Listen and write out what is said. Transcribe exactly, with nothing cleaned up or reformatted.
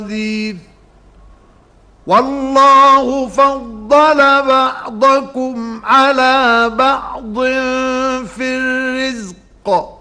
الحديث والله فضل بعضكم على بعض في الرزق